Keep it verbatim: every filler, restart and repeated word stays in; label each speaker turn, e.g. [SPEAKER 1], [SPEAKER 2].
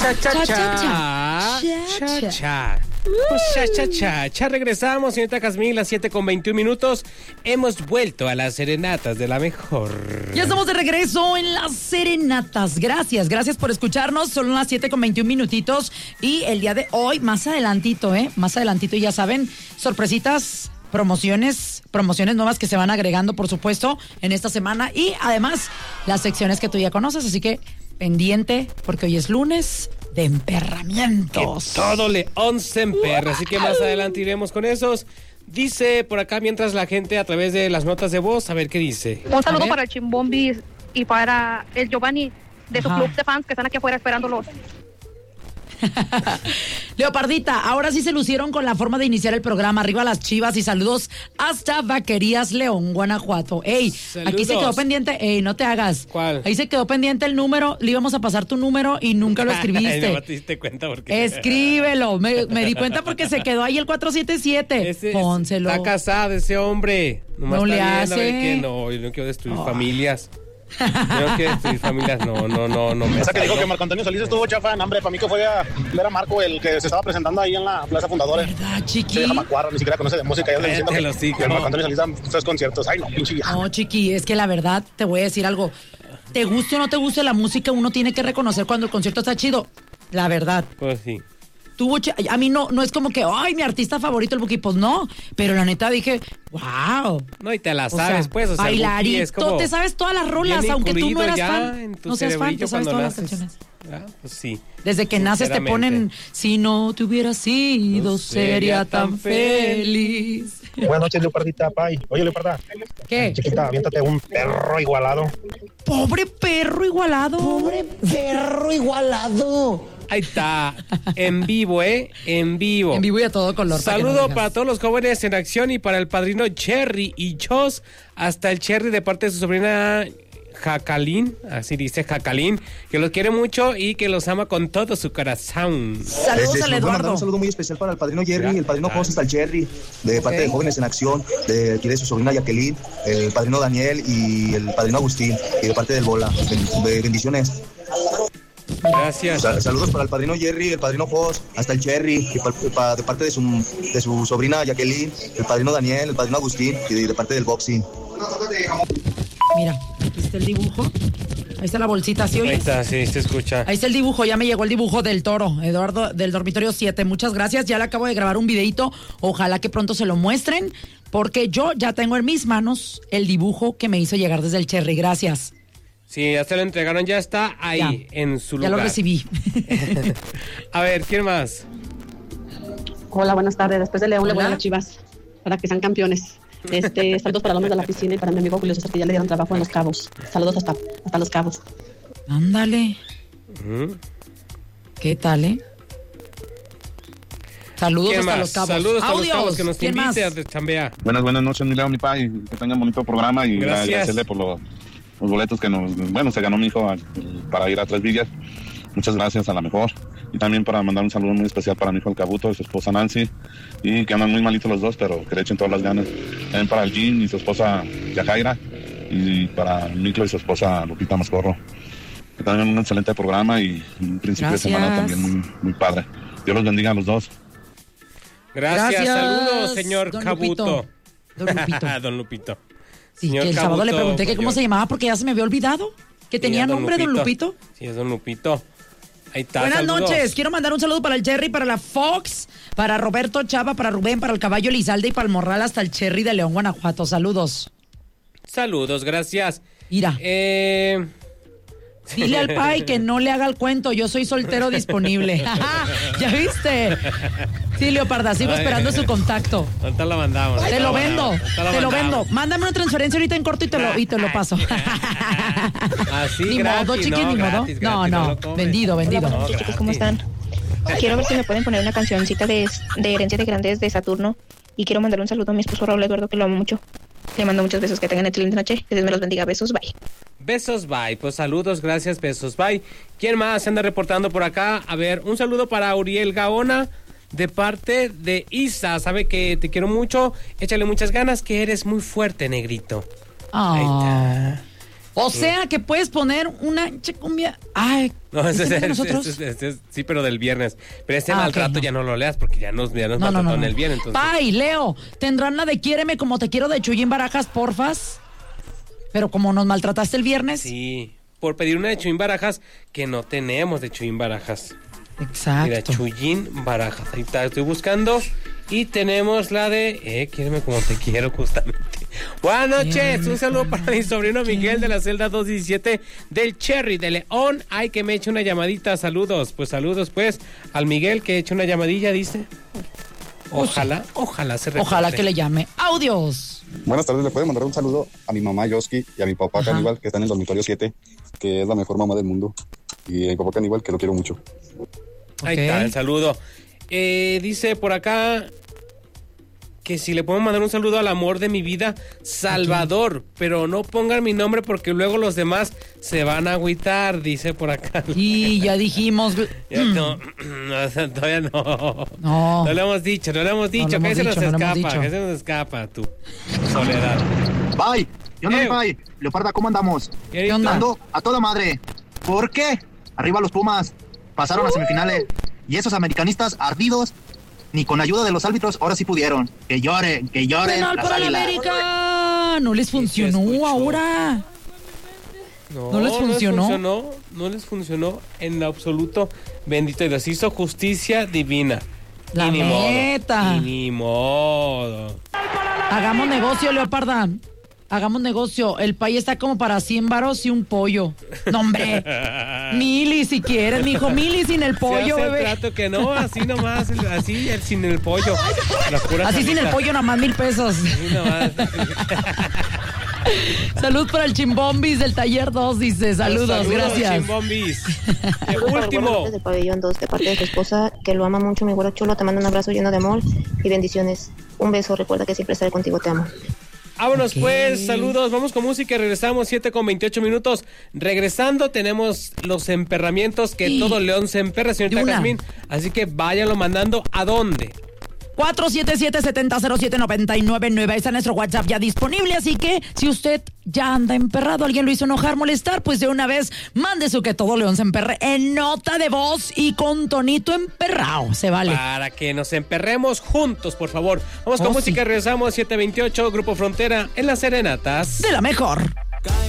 [SPEAKER 1] Cha, cha, cha, cha, cha, cha. Pues cha, cha, cha, cha. Regresamos, señorita Jazmín, las siete con veintiún minutos. Hemos vuelto a las serenatas de la mejor.
[SPEAKER 2] Ya estamos de regreso en las serenatas. Gracias, gracias por escucharnos. Son las siete con veintiún minutitos. Y el día de hoy, más adelantito, ¿eh? Más adelantito, ya saben, sorpresitas, promociones, promociones nuevas que se van agregando, por supuesto, en esta semana. Y además, las secciones que tú ya conoces. Así que pendiente, porque hoy es lunes de emperramientos.
[SPEAKER 1] Que todo le once emperra, así que más adelante iremos con esos. Dice por acá, mientras la gente a través de las notas de voz, a ver qué dice.
[SPEAKER 3] Un saludo para el Chimbombi y para el Giovanni de su Ajá. club de fans que están aquí afuera esperándolos.
[SPEAKER 2] Leopardita, ahora sí se lucieron con la forma de iniciar el programa. Arriba las Chivas y saludos hasta Vaquerías León, Guanajuato. Ey, saludos. Aquí se quedó pendiente. Ey, no te hagas.
[SPEAKER 1] ¿Cuál?
[SPEAKER 2] Ahí se quedó pendiente el número. Le íbamos a pasar tu número y nunca lo escribiste.
[SPEAKER 1] No te diste cuenta porque.
[SPEAKER 2] Escríbelo. Me, me di cuenta porque se quedó ahí el cuatro siete siete. Ese, Pónselo.
[SPEAKER 1] Está casado ese hombre. Nomás
[SPEAKER 2] no
[SPEAKER 1] está
[SPEAKER 2] le
[SPEAKER 1] viendo,
[SPEAKER 2] hace.
[SPEAKER 1] Que no, yo no quiero destruir oh. familias. Yo que destruir familias, no, no, no, no me.
[SPEAKER 4] O sea que dijo que Marco Antonio Solís estuvo chafa, no, hombre, para mí que fue a ver a Marco, el que se estaba presentando ahí en la Plaza Fundadores.
[SPEAKER 2] ¿Verdad, Chiqui?
[SPEAKER 4] Se deja macuarro, ni siquiera conoce de música. Yo le diciendo que,
[SPEAKER 1] sí,
[SPEAKER 4] que Marco Antonio Solís da tres conciertos. Ay, no, pinche vieja.
[SPEAKER 2] No, Chiqui, es que la verdad, te voy a decir algo. Te guste o no te guste la música, uno tiene que reconocer cuando el concierto está chido. La verdad.
[SPEAKER 1] Pues sí.
[SPEAKER 2] Tuvo ch- a mí no, no es como que, ay, mi artista favorito, el Buki, pues no. Pero la neta dije, wow.
[SPEAKER 1] No, y te la sabes, o sea, pues. O sea,
[SPEAKER 2] bailarito,
[SPEAKER 1] es como
[SPEAKER 2] te sabes todas las rolas, aunque tú no eras fan.
[SPEAKER 1] No
[SPEAKER 2] seas fan, te sabes todas
[SPEAKER 1] naces.
[SPEAKER 2] las canciones.
[SPEAKER 1] Ah, pues sí.
[SPEAKER 2] Desde que naces te ponen, si no te hubiera sido, no sería, sería tan feliz.
[SPEAKER 4] Buenas noches, Leopardita, pay. Oye, Leoparda.
[SPEAKER 2] ¿Qué?
[SPEAKER 4] Chiquita, aviéntate un perro igualado.
[SPEAKER 2] Pobre perro igualado.
[SPEAKER 5] Pobre perro igualado.
[SPEAKER 1] Ahí está, en vivo, ¿eh? En vivo.
[SPEAKER 2] En vivo y a todo color.
[SPEAKER 1] Saludo
[SPEAKER 2] para, no
[SPEAKER 1] para todos los jóvenes en acción y para el padrino Cherry y Chos, hasta el Cherry de parte de su sobrina Jacalín, así dice Jacalín, que los quiere mucho y que los ama con todo su corazón.
[SPEAKER 2] Saludos
[SPEAKER 6] este,
[SPEAKER 2] al Eduardo.
[SPEAKER 6] Un saludo muy especial para el padrino Jerry, el padrino José, hasta el Cherry, de okay. parte de Jóvenes en Acción, de, de su sobrina Jacqueline, el padrino Daniel y el padrino Agustín, y de parte del Bola. Bendiciones.
[SPEAKER 1] Gracias.
[SPEAKER 6] Sal- saludos para el padrino Jerry, el padrino Jos, hasta el Cherry, y pa- pa- de parte de su, de su sobrina Jacqueline, el padrino Daniel, el padrino Agustín, y de, de parte del boxing.
[SPEAKER 2] Mira, aquí está el dibujo. Ahí está la bolsita, ¿sí oyes?
[SPEAKER 1] Ahí está, sí, se escucha.
[SPEAKER 2] Ahí está el dibujo, ya me llegó el dibujo del toro, Eduardo, del dormitorio siete. Muchas gracias, ya le acabo de grabar un videito. Ojalá que pronto se lo muestren, porque yo ya tengo en mis manos el dibujo que me hizo llegar desde el Cherry. Gracias.
[SPEAKER 1] Sí, ya se lo entregaron, ya está ahí,
[SPEAKER 2] ya,
[SPEAKER 1] en su
[SPEAKER 2] ya
[SPEAKER 1] lugar.
[SPEAKER 2] Ya lo recibí.
[SPEAKER 1] A ver, ¿quién más?
[SPEAKER 7] Hola, buenas tardes. Después de León le voy a las Chivas para que sean campeones. Este, saludos para los hombres de la piscina y para mi amigo Julio César, que ya le dieron trabajo en Los Cabos. Saludos hasta, hasta Los Cabos.
[SPEAKER 2] Ándale.
[SPEAKER 1] Uh-huh.
[SPEAKER 2] ¿Qué tal, eh? Saludos hasta
[SPEAKER 1] más?
[SPEAKER 2] Los Cabos.
[SPEAKER 1] Saludos a
[SPEAKER 2] Audios.
[SPEAKER 1] Los Cabos, que nos
[SPEAKER 2] ¿Quién
[SPEAKER 1] invite
[SPEAKER 2] más?
[SPEAKER 1] a chambear.
[SPEAKER 8] Buenas, buenas noches, mi Leo, mi pa, y que tengan bonito programa y
[SPEAKER 1] Gracias.
[SPEAKER 8] agradecerle por lo, los boletos que nos, bueno, se ganó mi hijo a, para ir a Tres Villas. Muchas gracias, a la mejor. Y también para mandar un saludo muy especial para mi hijo el Cabuto y su esposa Nancy, y que andan muy malitos los dos, pero que le echen todas las ganas. También para el Jim y su esposa Yajaira, y para Miclo y su esposa Lupita Mascorro. Que también un excelente programa y un principio
[SPEAKER 2] Gracias.
[SPEAKER 8] de semana también muy, muy padre. Dios los bendiga a los dos.
[SPEAKER 1] Gracias,
[SPEAKER 2] Gracias,
[SPEAKER 1] saludos, señor
[SPEAKER 2] don
[SPEAKER 1] Cabuto.
[SPEAKER 2] Lupito. Don Lupito.
[SPEAKER 1] Don Lupito.
[SPEAKER 2] Sí,
[SPEAKER 1] Señor
[SPEAKER 2] que el sábado le
[SPEAKER 1] Cabuto,
[SPEAKER 2] pregunté que cómo
[SPEAKER 1] señor.
[SPEAKER 2] se llamaba porque ya se me había olvidado. Que
[SPEAKER 1] Sí,
[SPEAKER 2] tenía
[SPEAKER 1] es don
[SPEAKER 2] nombre, don Lupito.
[SPEAKER 1] Sí, es don Lupito. Ahí está.
[SPEAKER 2] Buenas
[SPEAKER 1] saludos.
[SPEAKER 2] noches, quiero mandar un saludo para el Cherry, para la Fox, para Roberto Chava, para Rubén, para el Caballo Elizalde y para el Morral hasta el Cherry de León, Guanajuato. Saludos.
[SPEAKER 1] Saludos, gracias.
[SPEAKER 2] Ira.
[SPEAKER 1] Eh...
[SPEAKER 2] Dile al Pai que no le haga el cuento, yo soy soltero disponible. ¿Ya viste? Sí, Leoparda, sigo esperando su contacto.
[SPEAKER 1] ¿Dónde la mandamos?
[SPEAKER 2] Te lo vendo,
[SPEAKER 1] la
[SPEAKER 2] te lo
[SPEAKER 1] mandamos?
[SPEAKER 2] vendo. Mándame una transferencia ahorita en corto y te lo, y te lo paso.
[SPEAKER 1] Así,
[SPEAKER 2] Ni
[SPEAKER 1] gratis,
[SPEAKER 2] modo, chiqui,
[SPEAKER 1] no,
[SPEAKER 2] ni modo.
[SPEAKER 1] gratis,
[SPEAKER 2] No,
[SPEAKER 1] gratis,
[SPEAKER 2] no,
[SPEAKER 1] lo comes.
[SPEAKER 2] vendido, vendido.
[SPEAKER 3] Hola, buenas noches, chicos, ¿cómo están? Quiero ver si me pueden poner una cancioncita de, de Herencia de Grandes de Saturno. Y quiero mandar un saludo a mi esposo Raúl Eduardo, que lo amo mucho. Le mando muchos besos, que tengan excelente noche. Que Dios me los bendiga. Besos, bye.
[SPEAKER 1] Besos, bye. Pues saludos, gracias, besos, bye. ¿Quién más se anda reportando por acá? A ver, un saludo para Uriel Gaona, de parte de Isa. Sabe que te quiero mucho. Échale muchas ganas, que eres muy fuerte, negrito.
[SPEAKER 2] Oh.
[SPEAKER 1] Ahí está.
[SPEAKER 2] O sea que puedes poner una che cumbia. Ay,
[SPEAKER 1] No, ese
[SPEAKER 2] ¿este
[SPEAKER 1] es,
[SPEAKER 2] de nosotros?
[SPEAKER 1] ese es- ese es- sí, pero del viernes. Pero ese
[SPEAKER 2] Ah,
[SPEAKER 1] maltrato
[SPEAKER 2] ok, no.
[SPEAKER 1] ya no lo leas porque ya nos, ya nos
[SPEAKER 2] No, no,
[SPEAKER 1] maltrató
[SPEAKER 2] no,
[SPEAKER 1] en
[SPEAKER 2] no.
[SPEAKER 1] el viernes. Entonces,
[SPEAKER 2] Bye, Leo. ¿Tendrán la de Quiéreme como te quiero de Chuyín Barajas, porfas? Pero como nos maltrataste el viernes.
[SPEAKER 1] sí, por pedir una de Chuyín Barajas que no tenemos de Chuyín Barajas.
[SPEAKER 2] Exacto.
[SPEAKER 1] Mira, Chuyín Barajas. Ahí está, estoy buscando. Y tenemos la de Eh, Quiéreme como te quiero, justamente. Buenas noches. Un saludo para mi sobrino Miguel de la celda doscientos diecisiete del Cherry de León. Ay, que me eche una llamadita. Saludos. Pues saludos, pues, al Miguel que eche una llamadilla, dice. Ojalá, ojalá se reporte.
[SPEAKER 2] Ojalá que le llame. Audios.
[SPEAKER 9] Buenas tardes, le puedo mandar un saludo a mi mamá Yoski y a mi papá
[SPEAKER 2] Ajá.
[SPEAKER 9] Caníbal, que está en el dormitorio siete, que es la mejor mamá del mundo. Y a mi papá Caníbal, que lo quiero mucho.
[SPEAKER 1] Ahí
[SPEAKER 2] Ok.
[SPEAKER 1] está, el saludo. Eh, dice por acá que si le puedo mandar un saludo al amor de mi vida, Salvador, pero no pongan mi nombre porque luego los demás se van a agüitar, dice por acá.
[SPEAKER 2] Y ya dijimos.
[SPEAKER 1] Ya no, no, todavía no.
[SPEAKER 2] No.
[SPEAKER 1] No lo hemos dicho, no lo hemos dicho,
[SPEAKER 2] lo
[SPEAKER 1] que
[SPEAKER 2] hemos
[SPEAKER 1] se nos
[SPEAKER 2] dicho, no lo hemos
[SPEAKER 1] escapa,
[SPEAKER 2] dicho.
[SPEAKER 1] que se nos escapa tú. Soledad.
[SPEAKER 6] Bye. Yo no
[SPEAKER 1] Eh.
[SPEAKER 6] bye. Leoparda, ¿cómo andamos?
[SPEAKER 1] ¿Qué
[SPEAKER 2] onda?
[SPEAKER 6] Ando a toda madre. ¿Por qué? Arriba los Pumas. Pasaron a semifinales. Y esos americanistas ardidos, ni con ayuda de los árbitros, ahora sí pudieron. Que lloren, que lloren.
[SPEAKER 2] Penal
[SPEAKER 6] las
[SPEAKER 2] para la
[SPEAKER 6] águilas.
[SPEAKER 2] América. No les funcionó
[SPEAKER 1] escuchó.
[SPEAKER 2] ahora.
[SPEAKER 1] No,
[SPEAKER 2] ¿No les funcionó?
[SPEAKER 1] No les funcionó, no les funcionó en lo absoluto. Bendito Dios, hizo justicia divina.
[SPEAKER 2] La
[SPEAKER 1] Y ni modo,
[SPEAKER 2] neta.
[SPEAKER 1] y ni modo.
[SPEAKER 2] Hagamos negocio, Leoparda. Hagamos negocio. El país está como para cien varos y un pollo. No, hombre. Mili, si quieres, mijo. Mili sin el pollo,
[SPEAKER 1] Se hace el
[SPEAKER 2] bebé.
[SPEAKER 1] trato que no, así nomás, el- así el- sin el pollo. La pura
[SPEAKER 2] Así sin el
[SPEAKER 1] salita.
[SPEAKER 2] pollo, nada más mil pesos.
[SPEAKER 1] Así nomás.
[SPEAKER 2] Salud para el Chimbombis del taller dos, dice. Saludos, gracias.
[SPEAKER 1] Chimbombis. El
[SPEAKER 3] Saludos para
[SPEAKER 1] último.
[SPEAKER 3] Guadalupe del pabellón dos de parte de tu esposa, que lo ama mucho, mi güero chulo. Te mando un abrazo lleno de amor y bendiciones. Un beso, recuerda que siempre estaré contigo, te amo.
[SPEAKER 1] Vámonos
[SPEAKER 2] Ok.
[SPEAKER 1] pues, saludos, vamos con música y regresamos siete con veintiocho minutos. Regresando tenemos los emperramientos que
[SPEAKER 2] Sí.
[SPEAKER 1] todo León se emperra, señorita
[SPEAKER 2] De una.
[SPEAKER 1] Jazmín. Así que váyanlo mandando a dónde.
[SPEAKER 2] cuatro siete siete, siete cero siete, nueve nueve nueve. Está nuestro WhatsApp ya disponible, así que si usted ya anda emperrado, alguien lo hizo enojar, molestar, pues de una vez mande su que todo León se emperre en nota de voz y con tonito emperrado. Se vale.
[SPEAKER 1] Para que nos emperremos juntos, por favor. Vamos con
[SPEAKER 2] Oh,
[SPEAKER 1] música
[SPEAKER 2] sí.
[SPEAKER 1] y regresamos siete veintiocho, Grupo Frontera en las Serenatas.
[SPEAKER 2] De la mejor.